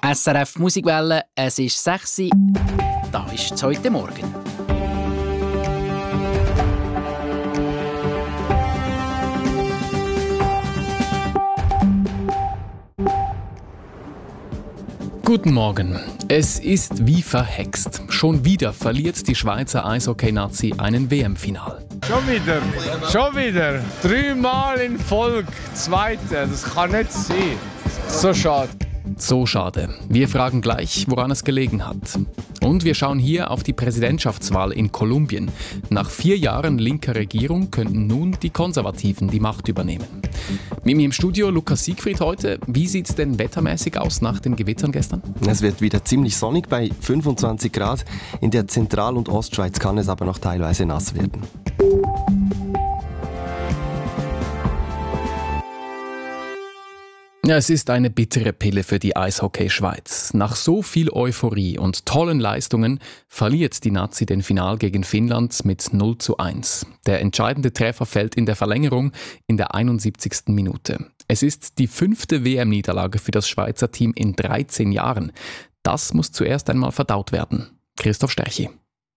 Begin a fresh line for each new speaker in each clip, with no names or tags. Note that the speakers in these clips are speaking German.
SRF Musikwelle, es ist 6 Uhr. Da ist es heute Morgen.
Guten Morgen. Es ist wie verhext. Schon wieder verliert die Schweizer Eishockey-Nazi einen WM-Final.
Schon wieder. 3 Mal in Folge. Zweite. Das kann nicht sein. So schade.
So schade. Wir fragen gleich, woran es gelegen hat. Und wir schauen hier auf die Präsidentschaftswahl in Kolumbien. Nach 4 Jahren linker Regierung könnten nun die Konservativen die Macht übernehmen. Mit mir im Studio Lukas Siegfried heute. Wie sieht es denn wettermäßig aus nach den Gewittern gestern?
Es wird wieder ziemlich sonnig bei 25 Grad. In der Zentral- und Ostschweiz kann es aber noch teilweise nass werden.
Ja, es ist eine bittere Pille für die Eishockey-Schweiz. Nach so viel Euphorie und tollen Leistungen verliert die Nazi den Final gegen Finnland mit 0:1. Der entscheidende Treffer fällt in der Verlängerung in der 71. Minute. Es ist die 5. WM-Niederlage für das Schweizer Team in 13 Jahren. Das muss zuerst einmal verdaut werden. Christoph Sterchi.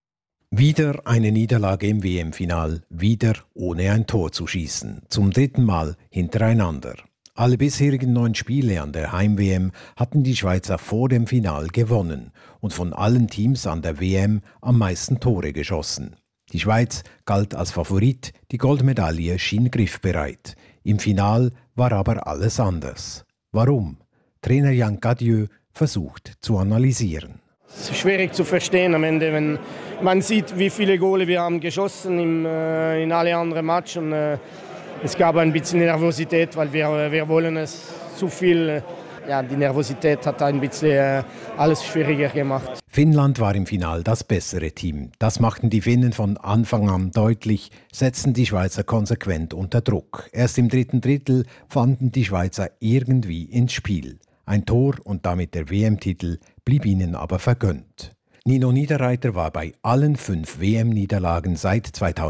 Wieder eine Niederlage im WM-Final, wieder ohne ein Tor zu schießen. Zum 3. Mal hintereinander. Alle bisherigen 9 Spiele an der Heim-WM hatten die Schweizer vor dem Final gewonnen und von allen Teams an der WM am meisten Tore geschossen. Die Schweiz galt als Favorit, die Goldmedaille schien griffbereit. Im Final war aber alles anders. Warum? Trainer Jan Cadieux versucht zu analysieren.
Es ist schwierig zu verstehen am Ende, wenn man sieht, wie viele Gole wir haben geschossen in alle anderen Matches. Es gab ein bisschen Nervosität, weil wir wollen es zu viel. Ja, die Nervosität hat ein bisschen alles schwieriger gemacht.
Finnland war im Final das bessere Team. Das machten die Finnen von Anfang an deutlich, setzten die Schweizer konsequent unter Druck. Erst im 3. Drittel fanden die Schweizer irgendwie ins Spiel. Ein Tor und damit der WM-Titel blieb ihnen aber vergönnt. Nino Niederreiter war bei allen 5 WM-Niederlagen seit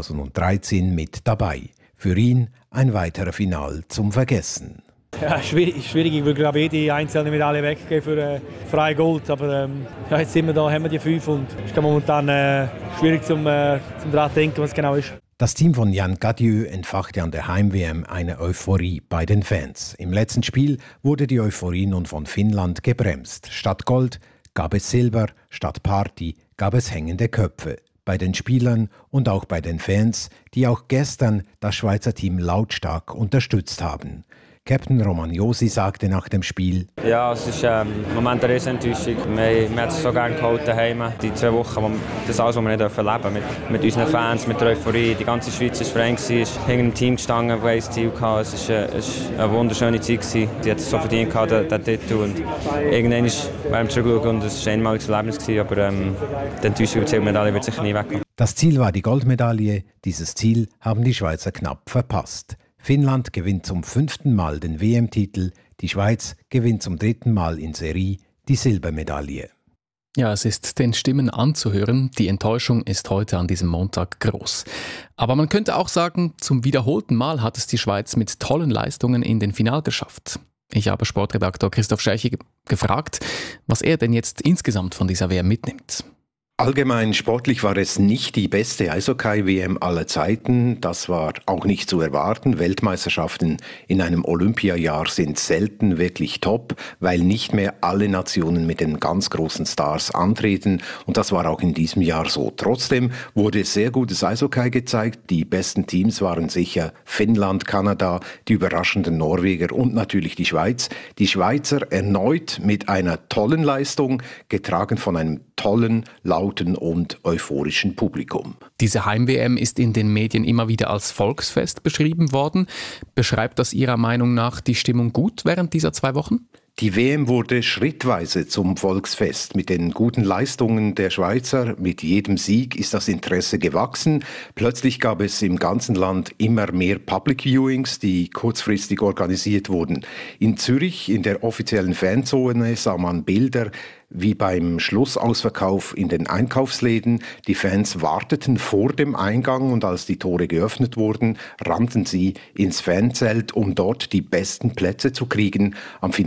2013 mit dabei. Für ihn ein weiterer Final zum Vergessen.
Ja, schwierig. Ich will, glaube ich, jede einzelne Medaille weggeben für freie Gold. Aber jetzt sind wir da, haben wir die 5 und es ist momentan schwierig zum daran denken, was es genau ist.
Das Team von Jan Cadieux entfachte an der Heim-WM eine Euphorie bei den Fans. Im letzten Spiel wurde die Euphorie nun von Finnland gebremst. Statt Gold gab es Silber, statt Party gab es hängende Köpfe. Bei den Spielern und auch bei den Fans, die auch gestern das Schweizer Team lautstark unterstützt haben. Captain Romagnosi sagte nach dem Spiel:
Ja, es ist im Moment eine Riesenenttäuschung. Wir haben es so gerne geholt daheim. Die 2 Wochen, das alles, was wir nicht erleben dürfen. Mit unseren Fans, mit der Euphorie. Die ganze Schweiz war vereint, ist hinter einem Team gestanden, das ein Ziel hatte. Es war eine wunderschöne Zeit. Die hat es so verdient, den Titel. Und irgendwann werden wir zurückschauen und es war ein einmaliges Erlebnis. Aber die Enttäuschung über die Medaille wird sicher nie wegkommen.
Das Ziel war die Goldmedaille. Dieses Ziel haben die Schweizer knapp verpasst. Finnland gewinnt zum 5. Mal den WM-Titel, die Schweiz gewinnt zum 3. Mal in Serie die Silbermedaille.
Ja, es ist den Stimmen anzuhören. Die Enttäuschung ist heute an diesem Montag groß. Aber man könnte auch sagen, zum wiederholten Mal hat es die Schweiz mit tollen Leistungen in den Final geschafft. Ich habe Sportredaktor Christoph Sterchi gefragt, was er denn jetzt insgesamt von dieser WM mitnimmt.
Allgemein sportlich war es nicht die beste Eishockey-WM aller Zeiten. Das war auch nicht zu erwarten. Weltmeisterschaften in einem Olympiajahr sind selten wirklich top, weil nicht mehr alle Nationen mit den ganz großen Stars antreten. Und das war auch in diesem Jahr so. Trotzdem wurde sehr gutes Eishockey gezeigt. Die besten Teams waren sicher Finnland, Kanada, die überraschenden Norweger und natürlich die Schweiz. Die Schweizer erneut mit einer tollen Leistung, getragen von einem tollen, lauten und euphorischen Publikum.
Diese Heim-WM ist in den Medien immer wieder als Volksfest beschrieben worden. Beschreibt das Ihrer Meinung nach die Stimmung gut während dieser 2 Wochen?
Die WM wurde schrittweise zum Volksfest. Mit den guten Leistungen der Schweizer, mit jedem Sieg ist das Interesse gewachsen. Plötzlich gab es im ganzen Land immer mehr Public Viewings, die kurzfristig organisiert wurden. In Zürich, in der offiziellen Fanzone, sah man Bilder wie beim Schlussausverkauf in den Einkaufsläden. Die Fans warteten vor dem Eingang und als die Tore geöffnet wurden, rannten sie ins Fanzelt, um dort die besten Plätze zu kriegen. Am Finalwochenende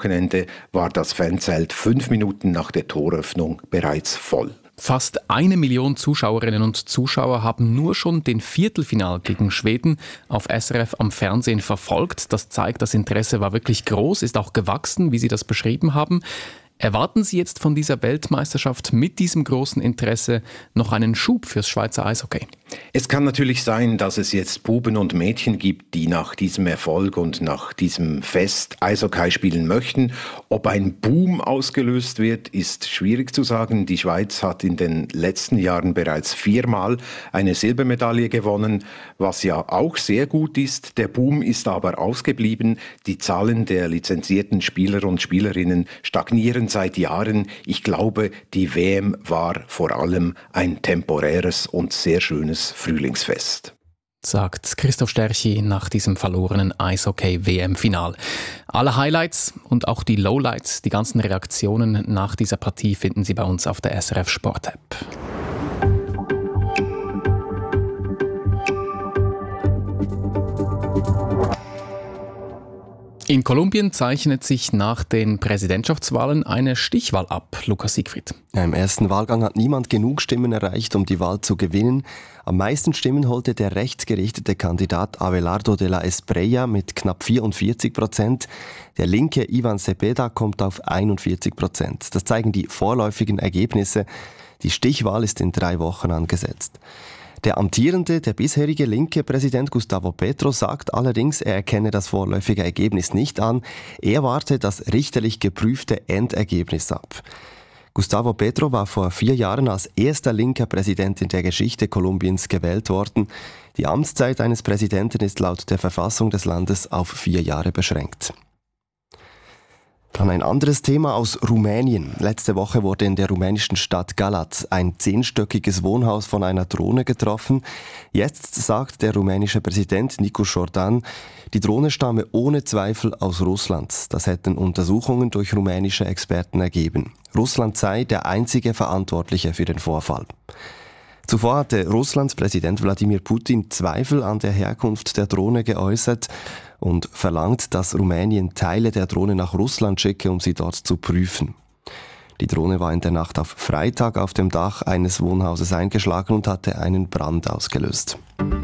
Wochenende war das Fanzelt 5 Minuten nach der Toröffnung bereits voll.
Fast 1 Million Zuschauerinnen und Zuschauer haben nur schon den Viertelfinal gegen Schweden auf SRF am Fernsehen verfolgt. Das zeigt, das Interesse war wirklich groß, ist auch gewachsen, wie Sie das beschrieben haben. Erwarten Sie jetzt von dieser Weltmeisterschaft mit diesem großen Interesse noch einen Schub fürs Schweizer Eishockey?
Es kann natürlich sein, dass es jetzt Buben und Mädchen gibt, die nach diesem Erfolg und nach diesem Fest Eishockey spielen möchten. Ob ein Boom ausgelöst wird, ist schwierig zu sagen. Die Schweiz hat in den letzten Jahren bereits 4-mal eine Silbermedaille gewonnen, was ja auch sehr gut ist. Der Boom ist aber ausgeblieben. Die Zahlen der lizenzierten Spieler und Spielerinnen stagnieren seit Jahren. Ich glaube, die WM war vor allem ein temporäres und sehr schönes Frühlingsfest.
Sagt Christoph Sterchi nach diesem verlorenen Eishockey-WM-Final. Alle Highlights und auch die Lowlights, die ganzen Reaktionen nach dieser Partie finden Sie bei uns auf der SRF Sport-App. In Kolumbien zeichnet sich nach den Präsidentschaftswahlen eine Stichwahl ab. Lukas Siegfried.
Ja, im ersten Wahlgang hat niemand genug Stimmen erreicht, um die Wahl zu gewinnen. Am meisten Stimmen holte der rechtsgerichtete Kandidat Abelardo de la Espriella mit knapp 44%. Der linke Ivan Cepeda kommt auf 41%. Das zeigen die vorläufigen Ergebnisse. Die Stichwahl ist in 3 Wochen angesetzt. Der amtierende, der bisherige linke Präsident Gustavo Petro sagt allerdings, er erkenne das vorläufige Ergebnis nicht an. Er warte das richterlich geprüfte Endergebnis ab. Gustavo Petro war vor 4 Jahren als erster linker Präsident in der Geschichte Kolumbiens gewählt worden. Die Amtszeit eines Präsidenten ist laut der Verfassung des Landes auf 4 Jahre beschränkt. Dann ein anderes Thema aus Rumänien. Letzte Woche wurde in der rumänischen Stadt Galați ein 10-stöckiges Wohnhaus von einer Drohne getroffen. Jetzt sagt der rumänische Präsident Nicu Jordan, die Drohne stamme ohne Zweifel aus Russland. Das hätten Untersuchungen durch rumänische Experten ergeben. Russland sei der einzige Verantwortliche für den Vorfall. Zuvor hatte Russlands Präsident Wladimir Putin Zweifel an der Herkunft der Drohne geäußert und verlangt, dass Rumänien Teile der Drohne nach Russland schicke, um sie dort zu prüfen. Die Drohne war in der Nacht auf Freitag auf dem Dach eines Wohnhauses eingeschlagen und hatte einen Brand ausgelöst.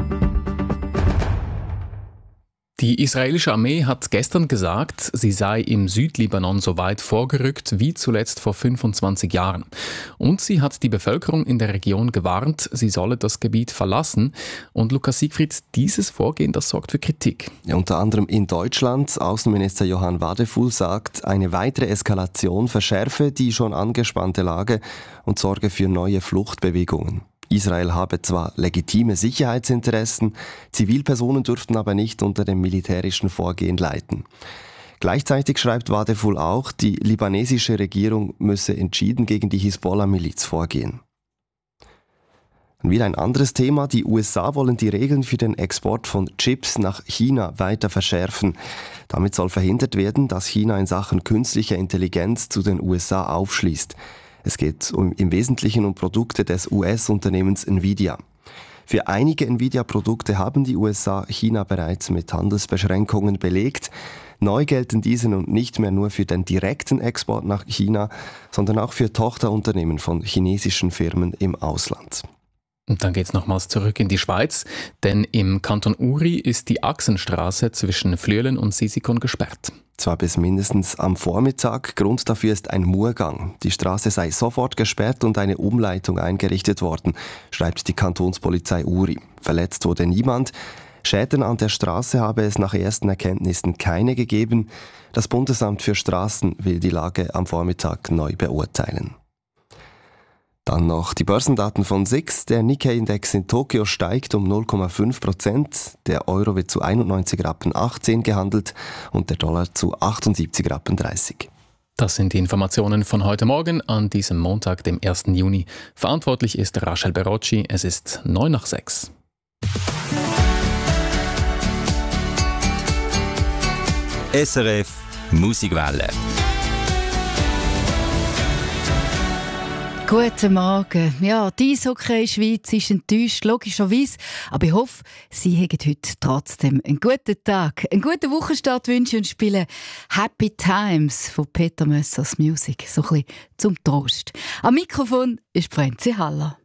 Die israelische Armee hat gestern gesagt, sie sei im Südlibanon so weit vorgerückt wie zuletzt vor 25 Jahren. Und sie hat die Bevölkerung in der Region gewarnt, sie solle das Gebiet verlassen. Und Lukas Siegfried, dieses Vorgehen, das sorgt für Kritik.
Ja, unter anderem in Deutschland. Außenminister Johann Wadefuhl sagt, eine weitere Eskalation verschärfe die schon angespannte Lage und sorge für neue Fluchtbewegungen. Israel habe zwar legitime Sicherheitsinteressen, Zivilpersonen dürften aber nicht unter dem militärischen Vorgehen leiden. Gleichzeitig schreibt Wadefuhl auch, die libanesische Regierung müsse entschieden gegen die Hisbollah-Miliz vorgehen. Und wieder ein anderes Thema. Die USA wollen die Regeln für den Export von Chips nach China weiter verschärfen. Damit soll verhindert werden, dass China in Sachen künstlicher Intelligenz zu den USA aufschließt. Es geht im Wesentlichen um Produkte des US-Unternehmens Nvidia. Für einige Nvidia-Produkte haben die USA China bereits mit Handelsbeschränkungen belegt. Neu gelten diese nun nicht mehr nur für den direkten Export nach China, sondern auch für Tochterunternehmen von chinesischen Firmen im Ausland.
Und dann geht's nochmals zurück in die Schweiz, denn im Kanton Uri ist die Achsenstraße zwischen Flüelen und Sisikon gesperrt.
Zwar bis mindestens am Vormittag, Grund dafür ist ein Murgang. Die Straße sei sofort gesperrt und eine Umleitung eingerichtet worden, schreibt die Kantonspolizei Uri. Verletzt wurde niemand. Schäden an der Straße habe es nach ersten Erkenntnissen keine gegeben. Das Bundesamt für Straßen will die Lage am Vormittag neu beurteilen. Dann noch die Börsendaten von SIX. Der Nikkei-Index in Tokio steigt um 0,5%. Der Euro wird zu 91,18 Rappen gehandelt und der Dollar zu 78,30 Rappen.
Das sind die Informationen von heute Morgen an diesem Montag, dem 1. Juni. Verantwortlich ist Rachel Berocci. Es ist 5:09.
SRF Musikwelle. Guten Morgen. Ja, die Eishockey-Schweiz ist enttäuscht, logischerweise. Aber ich hoffe, Sie haben heute trotzdem einen guten Tag, einen guten Wochenstart wünschen und spielen Happy Times von Peter Mössers Music. So ein bisschen zum Trost. Am Mikrofon ist Franzi Haller.